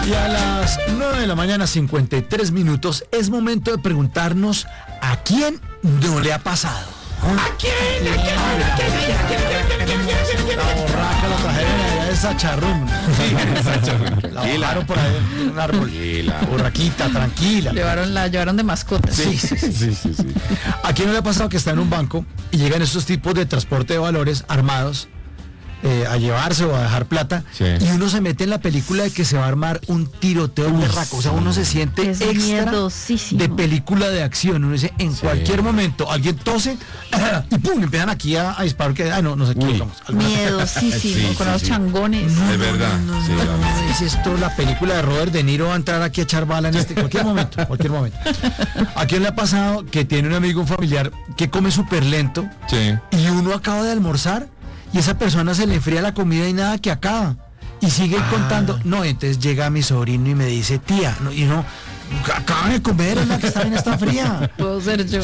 Y a las 9 de la mañana, 53 minutos, es momento de preguntarnos a quién no le ha pasado. ¿A quién? La borraca la trajeron allá de Sacharrún. La bajaron por ahí en un árbol. La borraquita, tranquila. La llevaron de mascota. Sí. ¿A quién no le ha pasado que está en un banco y llegan estos tipos de transporte de valores armados a llevarse o a dejar plata, y uno se mete en la película de que se va a armar un tiroteo berraco? O sea, uno se siente es extra de película de acción. Uno dice, en cualquier momento alguien tose y pum, empiezan aquí a disparar, que no sé qué. Miedosísimo, con los changones. De verdad. Es esto la película de Robert De Niro va a entrar aquí a echar bala en cualquier momento. ¿A quién le ha pasado que tiene un amigo, un familiar que come súper lento y uno acaba de almorzar y esa persona se le enfría la comida y nada que acaba y sigue contando? No, entonces llega mi sobrino y me dice, tía, acaba de comer, es la que está bien, está fría. Puedo ser yo. ¿A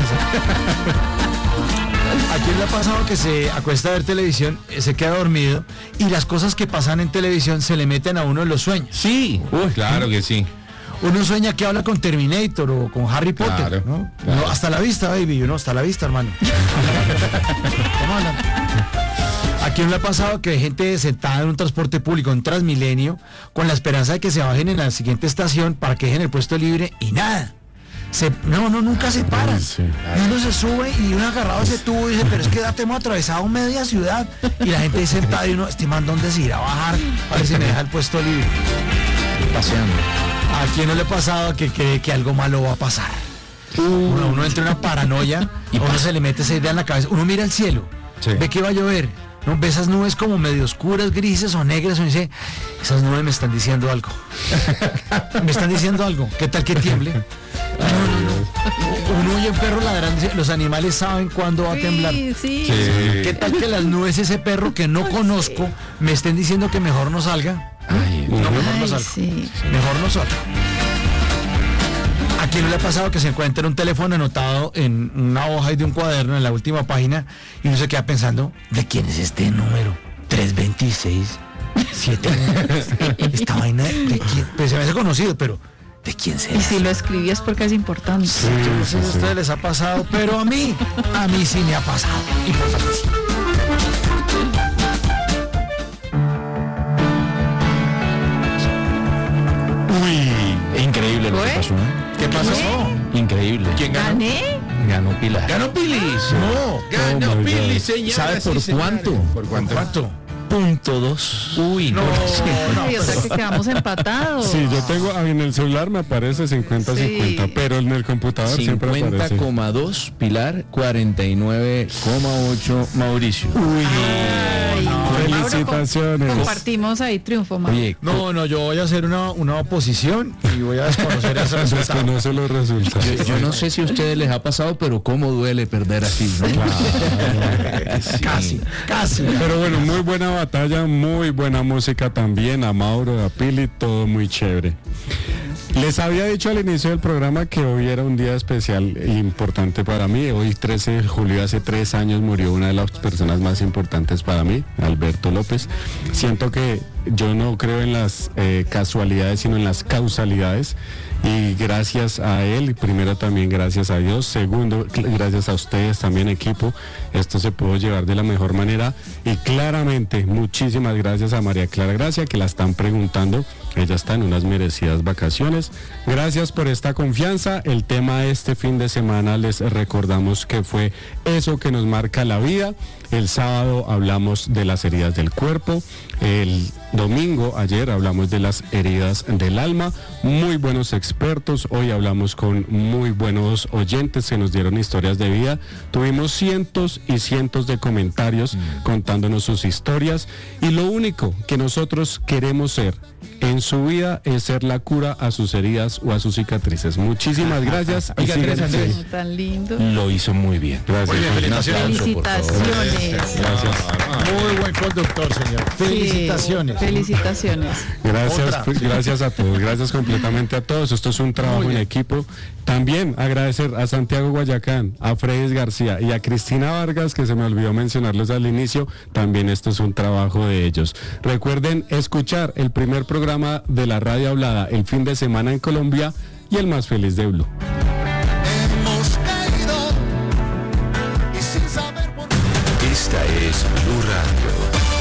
quién le ha pasado que se acuesta a ver televisión, se queda dormido y las cosas que pasan en televisión se le meten a uno en los sueños? Sí, claro que sí. Uno sueña que habla con Terminator o con Harry Potter, ¿no? Claro. Hasta la vista, baby, hasta la vista, hermano. Estamos hablando. ¿A quién le ha pasado que hay gente sentada en un transporte público, en Transmilenio, con la esperanza de que se bajen en la siguiente estación para que dejen el puesto libre y nada? Nunca se paran. Y uno se sube y uno agarrado ese tubo y dice, pero es que hemos atravesado media ciudad. Y la gente ahí sentada y uno, este man, ¿dónde se irá a bajar? A ver si me deja el puesto libre. Paseando. ¿A quién no le ha pasado que cree que algo malo va a pasar? Uno entra en una paranoia y uno se le mete esa idea en la cabeza. Uno mira el cielo, ve que va a llover, ¿no? Ve esas nubes como medio oscuras, grises o negras, uno dice, esas nubes me están diciendo algo. Me están diciendo algo. ¿Qué tal que tiemble? Uno oye un perro ladrando, los animales saben cuándo va a temblar. Sí. ¿Qué tal que las nubes, ese perro que no conozco, me estén diciendo que mejor no salga? Mejor no salga. Mejor no salga. ¿A quién no le ha pasado que se encuentra un teléfono anotado en una hoja y de un cuaderno en la última página y uno se queda pensando, ¿de quién es este número? 326 7. Esta vaina, ¿de quién? Pues se me hace conocido, pero ¿de quién será? Y si lo escribí es porque es importante. Yo no sé si a ustedes les ha pasado, pero a mí sí me ha pasado. Importantísimo. Increíble lo que pasó. ¿Qué pasó? Increíble. ¿Quién ganó? ¿Gané? Ganó Pilar. ¿Ganó Pilis? No. Ganó Pilis, señor. ¿Sabe por cuánto? ¿Por cuánto? .2. Uy, no. Ay, o sea que quedamos empatados. Sí, yo tengo, en el celular me aparece 50-50, pero en el computador siempre aparece 50,2 Pilar, 49,8 Mauricio. Felicitaciones. Compartimos ahí triunfo, Mauro. Oye, yo voy a hacer una oposición y voy a desconocer esos resultados. Desconoce los resultados. yo no sé si a ustedes les ha pasado, pero cómo duele perder así, ¿no? Casi. Pero bueno, muy buena batalla, muy buena música también, a Mauro, a Pili, todo muy chévere. Les había dicho al inicio del programa que hoy era un día especial e importante para mí. Hoy 13 de julio, hace 3 años, murió una de las personas más importantes para mí, Alberto López. Siento que yo no creo en las casualidades, sino en las causalidades. Y gracias a él, primero también gracias a Dios, segundo, gracias a ustedes también, equipo, esto se pudo llevar de la mejor manera. Y claramente, muchísimas gracias a María Clara Gracia, que la están preguntando. Ella está en unas merecidas vacaciones. Gracias por esta confianza. El tema este fin de semana les recordamos que fue eso que nos marca la vida. El sábado hablamos de las heridas del cuerpo. El domingo, ayer, hablamos de las heridas del alma. Muy buenos expertos. Hoy hablamos con muy buenos oyentes que nos dieron historias de vida. Tuvimos cientos y cientos de comentarios contándonos sus historias. Y lo único que nosotros queremos ser en su vida es ser la cura a sus heridas o a sus cicatrices. Muchísimas gracias. Tan lindo. Lo hizo muy bien. Gracias. Muy bien, felicitaciones. Felicitaciones. Gracias. Muy buen conductor, señor. Felicitaciones. Sí, felicitaciones. Gracias a todos, gracias completamente a todos. Esto es un trabajo en equipo. También agradecer a Santiago Guayacán, a Fredis García y a Cristina Vargas, que se me olvidó mencionarles al inicio. También esto es un trabajo de ellos. Recuerden escuchar el primer programa de la radio hablada el fin de semana en Colombia y el más feliz de Blue. Esta es Blue Radio.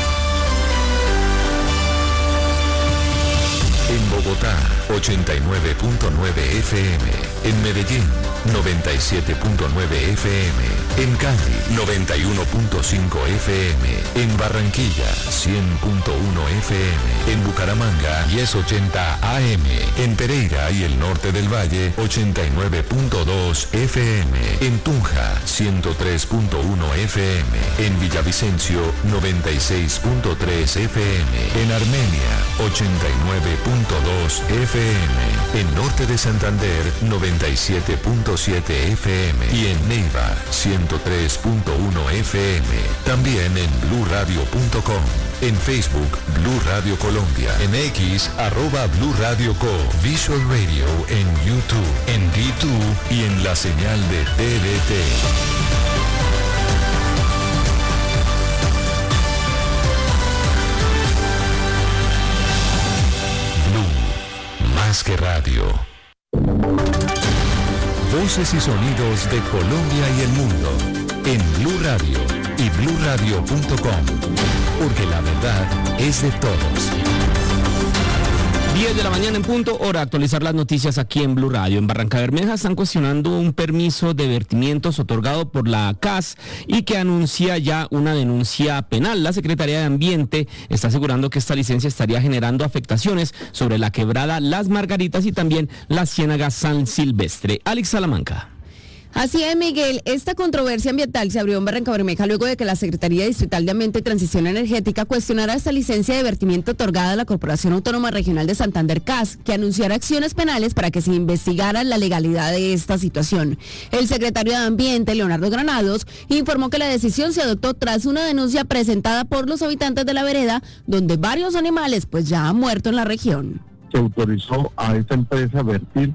En Bogotá, 89.9 FM. En Medellín, 97.9 FM. En Cali, 91.5 FM. En Barranquilla, 100.1 FM. En Bucaramanga, 1080 AM. En Pereira y el norte del Valle, 89.2 FM. En Tunja, 103.1 FM. En Villavicencio, 96.3 FM. En Armenia, 89.2 FM. En norte de Santander, 97.7 FM. Y en Neiva, 103.1 FM. También en bluradio.com. En Facebook, Blue Radio Colombia. En X, @Blue Radio Co. Visual Radio en YouTube, en D2 y en la señal de TDT. Más que radio. Voces y sonidos de Colombia y el mundo en Blue Radio y bluradio.com, porque la verdad es de todos. 10 de la mañana en punto, hora de actualizar las noticias aquí en Blue Radio. En Barrancabermeja están cuestionando un permiso de vertimientos otorgado por la CAS y que anuncia ya una denuncia penal. La Secretaría de Ambiente está asegurando que esta licencia estaría generando afectaciones sobre la quebrada Las Margaritas y también la Ciénaga San Silvestre. Alex Salamanca. Así es, Miguel. Esta controversia ambiental se abrió en Barrancabermeja luego de que la Secretaría Distrital de Ambiente y Transición Energética cuestionara esta licencia de vertimiento otorgada a la Corporación Autónoma Regional de Santander CAS, que anunciara acciones penales para que se investigara la legalidad de esta situación. El secretario de Ambiente, Leonardo Granados, informó que la decisión se adoptó tras una denuncia presentada por los habitantes de la vereda, donde varios animales pues ya han muerto en la región. Se autorizó a esta empresa vertir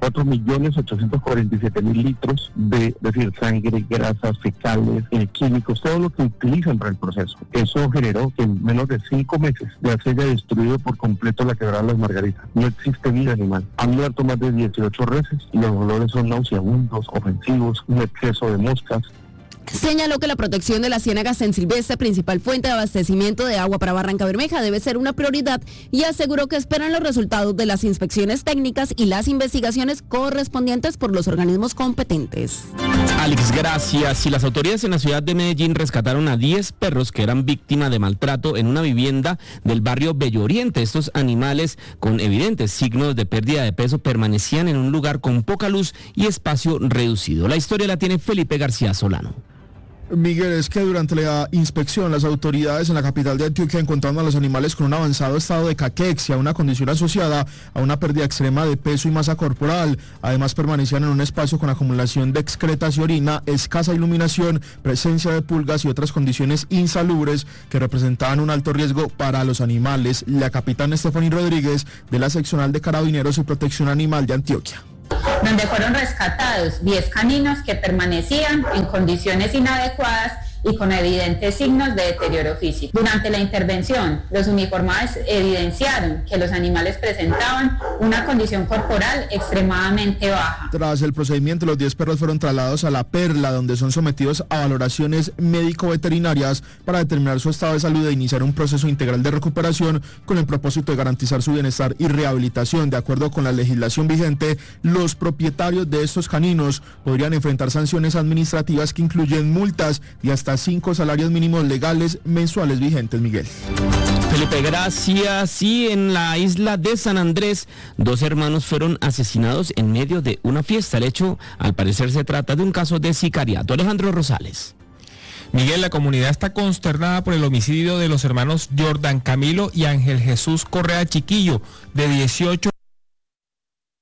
4.847.000 litros de sangre, grasas, fecales, químicos, todo lo que utilizan para el proceso. Eso generó que en menos de 5 meses ya se haya destruido por completo la quebrada Las Margaritas. No existe vida animal. Han muerto más de 18 reses y los olores son nauseabundos, ofensivos, un exceso de moscas. Señaló que la protección de la Ciénaga San Silvestre, principal fuente de abastecimiento de agua para Barrancabermeja, debe ser una prioridad y aseguró que esperan los resultados de las inspecciones técnicas y las investigaciones correspondientes por los organismos competentes. Alex, gracias. Y las autoridades en la ciudad de Medellín rescataron a 10 perros que eran víctimas de maltrato en una vivienda del barrio Bello Oriente. Estos animales con evidentes signos de pérdida de peso permanecían en un lugar con poca luz y espacio reducido. La historia la tiene Felipe García Solano. Miguel, es que durante la inspección las autoridades en la capital de Antioquia encontraron a los animales con un avanzado estado de caquexia, una condición asociada a una pérdida extrema de peso y masa corporal. Además permanecían en un espacio con acumulación de excretas y orina, escasa iluminación, presencia de pulgas y otras condiciones insalubres que representaban un alto riesgo para los animales. La capitana Estefanía Rodríguez de la Seccional de Carabineros y Protección Animal de Antioquia. Donde fueron rescatados 10 caninos que permanecían en condiciones inadecuadas y con evidentes signos de deterioro físico. Durante la intervención, los uniformados evidenciaron que los animales presentaban una condición corporal extremadamente baja. Tras el procedimiento, los 10 perros fueron trasladados a La Perla, donde son sometidos a valoraciones médico-veterinarias para determinar su estado de salud e iniciar un proceso integral de recuperación con el propósito de garantizar su bienestar y rehabilitación. De acuerdo con la legislación vigente, los propietarios de estos caninos podrían enfrentar sanciones administrativas que incluyen multas y hasta 5 salarios mínimos legales mensuales vigentes, Miguel. Felipe, gracias. Y en la isla de San Andrés, 2 hermanos fueron asesinados en medio de una fiesta. El hecho, al parecer, se trata de un caso de sicariato. Alejandro Rosales. Miguel, la comunidad está consternada por el homicidio de los hermanos Jordan Camilo y Ángel Jesús Correa Chiquillo, de 18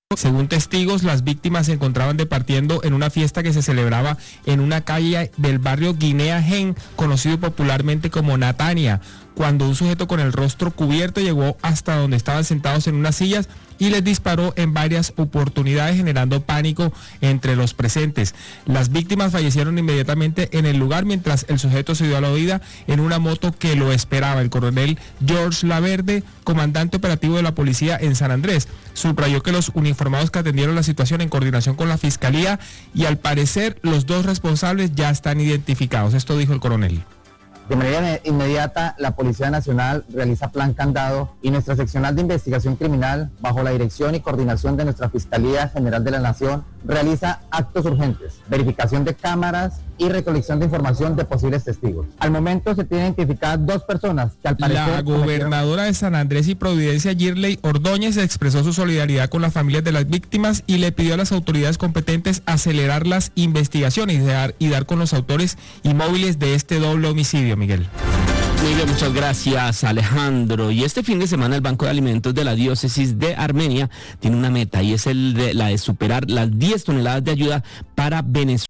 Según testigos, las víctimas se encontraban departiendo en una fiesta que se celebraba en una calle del barrio Guinea Gen, conocido popularmente como Natania, cuando un sujeto con el rostro cubierto llegó hasta donde estaban sentados en unas sillas y les disparó en varias oportunidades, generando pánico entre los presentes. Las víctimas fallecieron inmediatamente en el lugar, mientras el sujeto se dio a la huida en una moto que lo esperaba. El coronel George Laverde, comandante operativo de la policía en San Andrés, subrayó que los uniformados que atendieron la situación en coordinación con la fiscalía y al parecer los dos responsables ya están identificados. Esto dijo el coronel. De manera inmediata, la Policía Nacional realiza plan candado y nuestra seccional de investigación criminal, bajo la dirección y coordinación de nuestra Fiscalía General de la Nación, realiza actos urgentes, verificación de cámaras y recolección de información de posibles testigos. Al momento se tienen identificadas 2 personas que al parecer... La gobernadora de San Andrés y Providencia, Girley Ordóñez, expresó su solidaridad con las familias de las víctimas y le pidió a las autoridades competentes acelerar las investigaciones y dar con los autores y móviles de este doble homicidio, Miguel. Miguel, muchas gracias, Alejandro. Y este fin de semana el Banco de Alimentos de la Diócesis de Armenia tiene una meta y es la de superar las 10 toneladas de ayuda para Venezuela.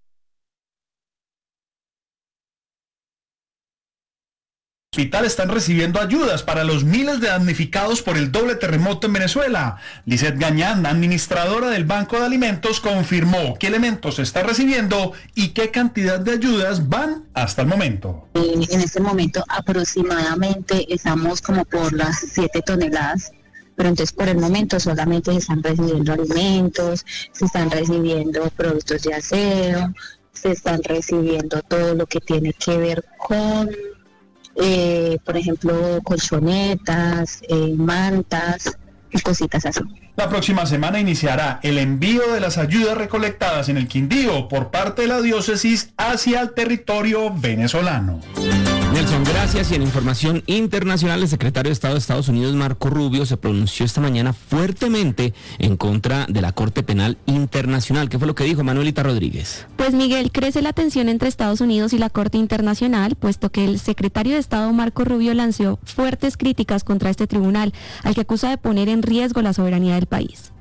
Hospital están recibiendo ayudas para los miles de damnificados por el doble terremoto en Venezuela. Lizeth Gañán, administradora del Banco de Alimentos, confirmó qué elementos se está recibiendo y qué cantidad de ayudas van hasta el momento. En este momento aproximadamente estamos como por las 7 toneladas. Pero entonces por el momento solamente se están recibiendo alimentos, se están recibiendo productos de aseo, se están recibiendo todo lo que tiene que ver con... por ejemplo, colchonetas, mantas y cositas así. La próxima semana iniciará el envío de las ayudas recolectadas en el Quindío por parte de la diócesis hacia el territorio venezolano. Nelson, gracias. Y en información internacional, el secretario de Estado de Estados Unidos, Marco Rubio, se pronunció esta mañana fuertemente en contra de la Corte Penal Internacional. ¿Qué fue lo que dijo Manuelita Rodríguez? Pues Miguel, crece la tensión entre Estados Unidos y la Corte Internacional, puesto que el secretario de Estado, Marco Rubio, lanzó fuertes críticas contra este tribunal, al que acusa de poner en riesgo la soberanía del país.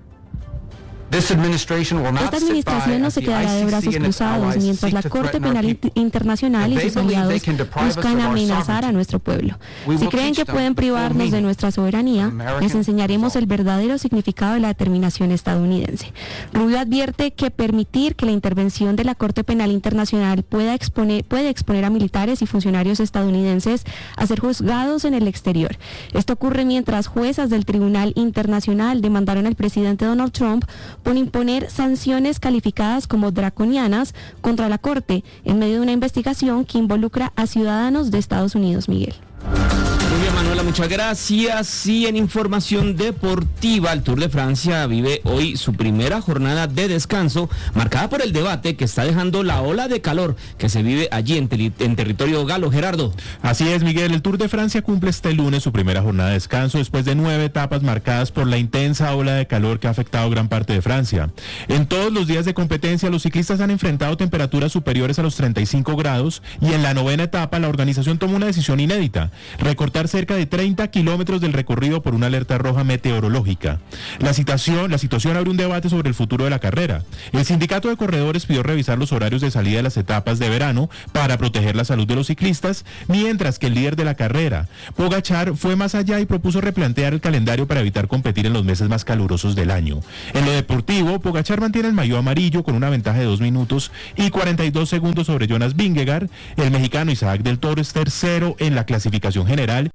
Esta administración no se quedará de brazos cruzados mientras la Corte Penal Internacional y sus aliados buscan amenazar a nuestro pueblo. Si creen que pueden privarnos de nuestra soberanía, les enseñaremos el verdadero significado de la determinación estadounidense. Rubio advierte que permitir que la intervención de la Corte Penal Internacional puede exponer a militares y funcionarios estadounidenses a ser juzgados en el exterior. Esto ocurre mientras juezas del Tribunal Internacional demandaron al presidente Donald Trump por imponer sanciones calificadas como draconianas contra la Corte en medio de una investigación que involucra a ciudadanos de Estados Unidos, Miguel. Muy bien, Manuela, muchas gracias. Y en información deportiva, el Tour de Francia vive hoy su primera jornada de descanso, marcada por el debate que está dejando la ola de calor que se vive allí en territorio galo. Gerardo. Así es, Miguel, el Tour de Francia cumple este lunes su primera jornada de descanso después de 9 etapas marcadas por la intensa ola de calor que ha afectado gran parte de Francia. En todos los días de competencia, los ciclistas han enfrentado temperaturas superiores a los 35 grados y en la 9ª etapa la organización tomó una decisión inédita: recortar cerca de 30 kilómetros del recorrido por una alerta roja meteorológica. La situación abre un debate sobre el futuro de la carrera. El sindicato de corredores pidió revisar los horarios de salida de las etapas de verano para proteger la salud de los ciclistas, mientras que el líder de la carrera, Pogačar, fue más allá y propuso replantear el calendario para evitar competir en los meses más calurosos del año. En lo deportivo, Pogačar mantiene el maillot amarillo con una ventaja de 2 minutos y 42 segundos sobre Jonas Vingegaard. El mexicano Isaac del Toro es tercero en la clasificación general.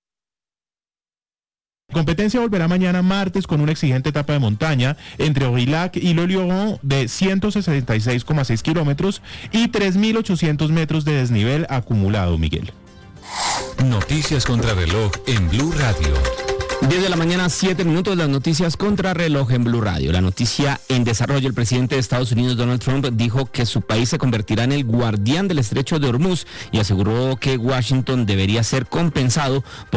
La competencia volverá mañana martes con una exigente etapa de montaña entre Aurillac y Lorient de 166,6 kilómetros y 3.800 metros de desnivel acumulado, Miguel. Noticias contra reloj en Blue Radio. 10 de la mañana, 7 minutos, las noticias contra reloj en Blue Radio. La noticia en desarrollo: el presidente de Estados Unidos, Donald Trump, dijo que su país se convertirá en el guardián del estrecho de Hormuz y aseguró que Washington debería ser compensado por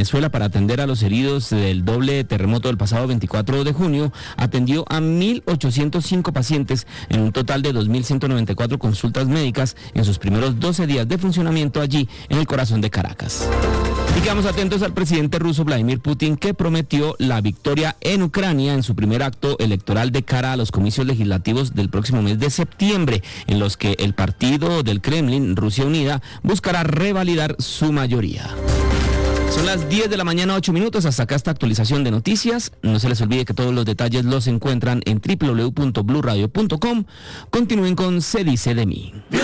Venezuela, para atender a los heridos del doble terremoto del pasado 24 de junio, atendió a 1.805 pacientes en un total de 2.194 consultas médicas en sus primeros 12 días de funcionamiento allí en el corazón de Caracas. Y quedamos atentos al presidente ruso Vladimir Putin, que prometió la victoria en Ucrania en su primer acto electoral de cara a los comicios legislativos del próximo mes de septiembre, en los que el partido del Kremlin, Rusia Unida, buscará revalidar su mayoría. Son las 10 de la mañana, 8 minutos. Hasta acá esta actualización de noticias. No se les olvide que todos los detalles los encuentran en www.bluradio.com. Continúen con Se Dice de Mí.